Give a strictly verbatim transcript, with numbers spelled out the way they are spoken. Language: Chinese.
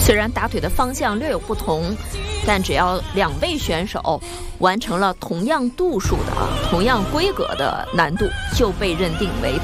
虽然打腿的方向略有不同，但只要两位选手完成了同样度数的、同样规格的难度，就被认定为